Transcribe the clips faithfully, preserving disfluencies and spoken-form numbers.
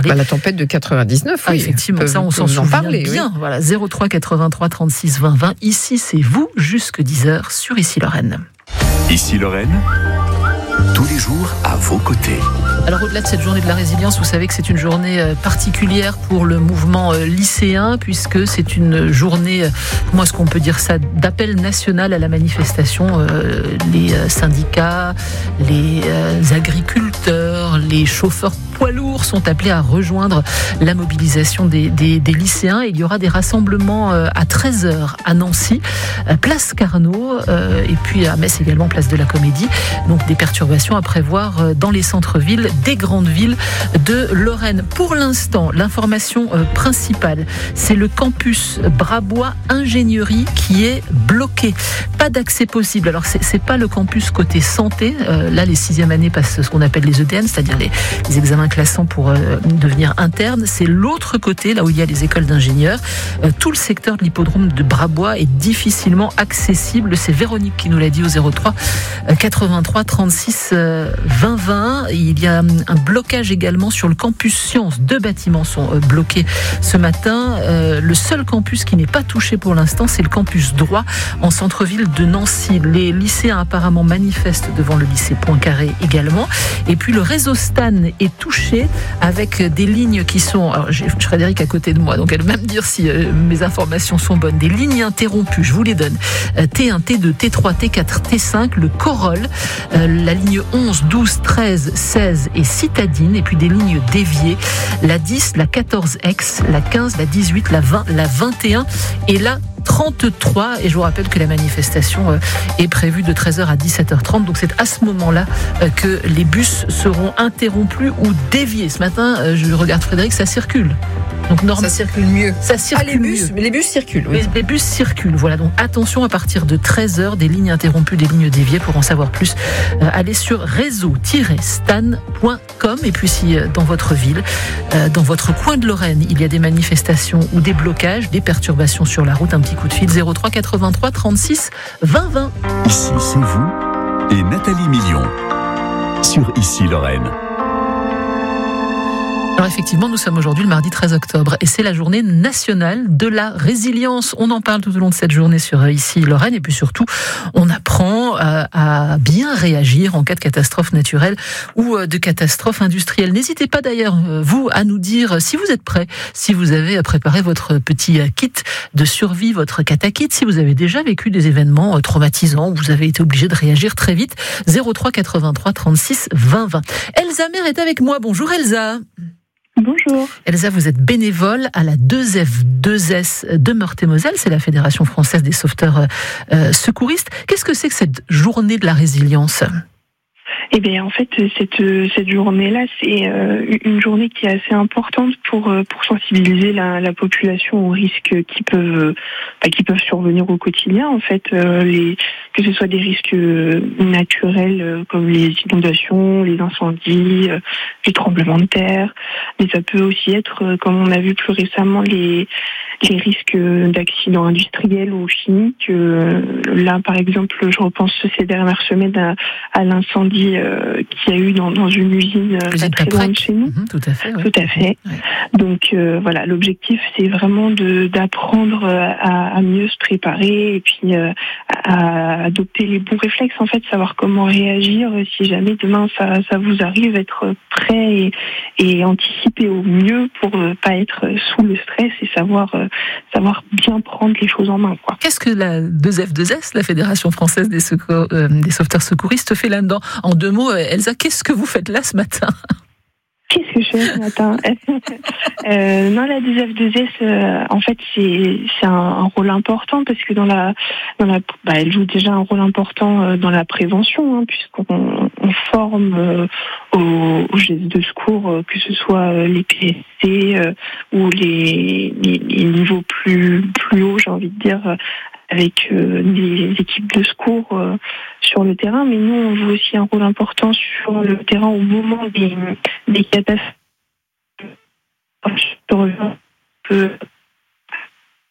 parler. Bah, la tempête de quatre-vingt-dix-neuf, ah, oui. Effectivement, peut, ça on s'en souvient parler, bien. Oui. Voilà, zéro trois quatre-vingt-trois trente-six vingt vingt. Ici, c'est vous, jusque dix heures sur Ici Lorraine. Ici Lorraine, tous les jours à vos côtés. Alors au-delà de cette journée de la résilience, vous savez que c'est une journée particulière pour le mouvement lycéen, puisque c'est une journée, comment est-ce qu'on peut dire ça, d'appel national à la manifestation. Euh, les syndicats, les agriculteurs, les chauffeurs poids lourds sont appelés à rejoindre la mobilisation des, des, des lycéens. Il y aura des rassemblements à treize heures à Nancy, place Carnot, euh, et puis à Metz également, place de la Comédie. Donc des perturbations à prévoir dans les centres-villes des grandes villes de Lorraine. Pour l'instant, l'information principale, c'est le campus Brabois Ingénierie qui est bloqué. Pas d'accès possible. Alors c'est, c'est pas le campus côté santé. Euh, là, les sixième années passent ce qu'on appelle les E D N, c'est-à-dire les, les examens classants pour euh, devenir interne. C'est l'autre côté, là où il y a les écoles d'ingénieurs. Euh, tout le secteur de l'hippodrome de Brabois est difficilement accessible. C'est Véronique qui nous l'a dit au zéro trois quatre-vingt-trois trente-six vingt vingt. Il y a un blocage également sur le campus Sciences. Deux bâtiments sont bloqués ce matin. Euh, le seul campus qui n'est pas touché pour l'instant, c'est le campus droit en centre-ville de Nancy. Les lycéens apparemment manifestent devant le lycée Poincaré également. Et puis le réseau Stan est touché avec des lignes qui sont... Alors j'ai Frédéric à côté de moi, donc elle va me dire si euh, mes informations sont bonnes. Des lignes interrompues, je vous les donne. Euh, T un, T deux, T trois, T quatre, T cinq, le Corolle, euh, la ligne onze, douze, treize, seize et citadine, et puis des lignes déviées, la dix, la quatorze X, la quinze, la dix-huit, la vingt, la vingt et un et la trente-trois. Et je vous rappelle que la manifestation est prévue de treize heures à dix-sept heures trente, donc c'est à ce moment-là que les bus seront interrompus ou déviés. Ce matin, je regarde Frédéric, ça circule. Donc norme... Ça circule mieux. Ça circule ah, les bus, mieux. Mais les bus circulent. Oui. Les, les bus circulent. Voilà. Donc attention, à partir de treize heures, des lignes interrompues, des lignes déviées. Pour en savoir plus, euh, allez sur réseau tiret stan point com. Et puis si euh, dans votre ville, euh, dans votre coin de Lorraine, il y a des manifestations ou des blocages, des perturbations sur la route, un petit coup de fil zéro trois quatre-vingt-trois trente-six vingt vingt. Ici, c'est vous et Nathalie Million sur Ici Lorraine. Alors effectivement, nous sommes aujourd'hui le mardi treize octobre et c'est la journée nationale de la résilience. On en parle tout au long de cette journée sur Ici Lorraine et puis surtout, on apprend à, à bien réagir en cas de catastrophe naturelle ou de catastrophe industrielle. N'hésitez pas d'ailleurs, vous, à nous dire si vous êtes prêts, si vous avez préparé votre petit kit de survie, votre catakit, si vous avez déjà vécu des événements traumatisants où vous avez été obligé de réagir très vite. zéro trois quatre-vingt-trois trente-six vingt vingt. Elsa Mer est avec moi. Bonjour Elsa. Bonjour. Elsa, vous êtes bénévole à la deux F deux S de Meurthe-et-Moselle, c'est la Fédération française des sauveteurs euh, secouristes. Qu'est-ce que c'est que cette journée de la résilience ? Eh bien, en fait, cette cette journée-là, c'est euh, une journée qui est assez importante pour pour sensibiliser la, la population aux risques qui peuvent bah, qui peuvent survenir au quotidien. En fait, euh, les que ce soit des risques naturels euh, comme les inondations, les incendies, euh, les tremblements de terre, mais ça peut aussi être, euh, comme on a vu plus récemment, les les risques d'accidents industriels ou chimiques. Euh, là, par exemple, je repense ces dernières semaines à, à l'incendie euh, qu'il y a eu dans, dans une usine euh, pas très loin de chez nous. Mmh, tout à fait. Ouais. Tout à fait. Ouais. Donc euh, voilà, l'objectif c'est vraiment de d'apprendre à, à mieux se préparer et puis euh, à adopter les bons réflexes, en fait, savoir comment réagir si jamais demain ça ça vous arrive, être prêt et, et anticiper au mieux pour ne pas être sous le stress et savoir euh, savoir bien prendre les choses en main, quoi. Qu'est-ce que la deux F deux S, la Fédération française des, secours, euh, des sauveteurs secouristes, fait là-dedans ? En deux mots, Elsa, qu'est-ce que vous faites là ce matin ? Qu'est-ce que je fais ce matin euh, Non, la deux F deux S, euh, en fait, c'est c'est un, un rôle important parce que dans la dans la, bah, elle joue déjà un rôle important euh, dans la prévention, hein, puisqu'on on forme euh, aux, aux gestes de secours, euh, que ce soit euh, les P S C euh, ou les, les les niveaux plus plus hauts, j'ai envie de dire. Euh, avec euh, des équipes de secours euh, sur le terrain, mais nous on joue aussi un rôle important sur le terrain au moment des, des catastrophes.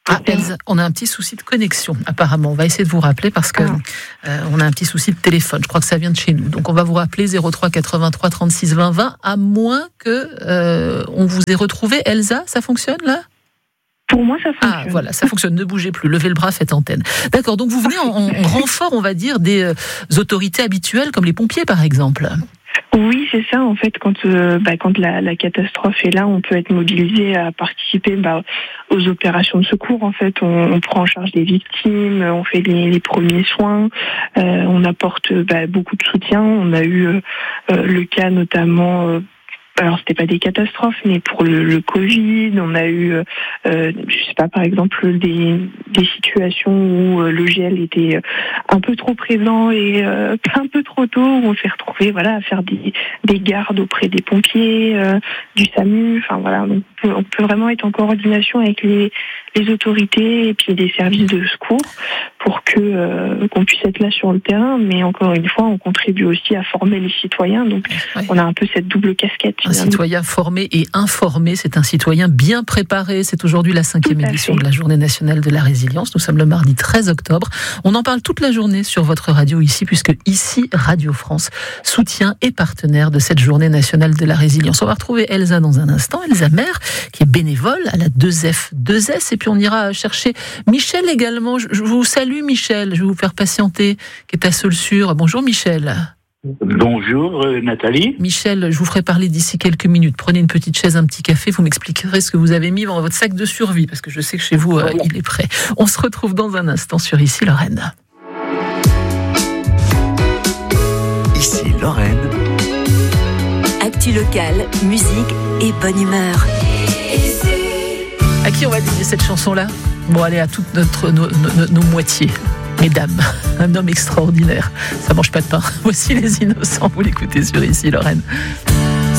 Ah, Elsa, on a un petit souci de connexion, apparemment. On va essayer de vous rappeler parce que ah. euh, on a un petit souci de téléphone. Je crois que ça vient de chez nous. Donc, on va vous rappeler zéro trois quatre-vingt-trois trente-six vingt vingt, à moins que euh, on vous ait retrouvé. Elsa, ça fonctionne là ? Pour moi, ça fonctionne. Ah, voilà, ça fonctionne. Ne bougez plus. Levez le bras, faites antenne. D'accord. Donc, vous venez en, en renfort, on va dire, des euh, autorités habituelles, comme les pompiers, par exemple. Oui, c'est ça. En fait, quand euh, bah, quand la, la catastrophe est là, on peut être mobilisé à participer bah, aux opérations de secours. En fait, on, on prend en charge les victimes, on fait les, les premiers soins, euh, on apporte bah, beaucoup de soutien. On a eu euh, le cas notamment. Euh, Alors c'était pas des catastrophes, mais pour le, le Covid, on a eu, euh, je sais pas, par exemple des des situations où euh, le gel était un peu trop présent et euh, un peu trop tôt, où on s'est retrouvé, voilà, à faire des des gardes auprès des pompiers, euh, du SAMU, enfin voilà, on peut, on peut vraiment être en coordination avec les les autorités et puis les services de secours pour que euh, qu'on puisse être là sur le terrain. Mais encore une fois, on contribue aussi à former les citoyens, donc oui. On a un peu cette double casquette. Un citoyen formé et informé, c'est un citoyen bien préparé. C'est aujourd'hui la cinquième édition fait. de la Journée nationale de la résilience. Nous sommes le mardi treize octobre. On en parle toute la journée sur votre radio ici, puisque ici, Radio France soutient et partenaire de cette Journée nationale de la résilience. On va retrouver Elsa dans un instant, Elsa Maire, qui est bénévole à la deux F deux S, et puis on ira chercher Michel également. Je vous salue Michel, je vais vous faire patienter, qui est à Saulsure. Bonjour Michel. Bonjour euh, Nathalie. Michel, je vous ferai parler d'ici quelques minutes. Prenez une petite chaise, un petit café, vous m'expliquerez ce que vous avez mis dans votre sac de survie, parce que je sais que chez vous, euh, il est prêt. On se retrouve dans un instant sur Ici Lorraine. Ici Lorraine. Actu locale, musique et bonne humeur. À qui on va dédier cette chanson-là ? Bon, allez, à toutes notre, nos, nos, nos moitiés. Mesdames, un homme extraordinaire. Ça mange pas de pain. Voici Les Innocents. Vous l'écoutez sur Ici Lorraine.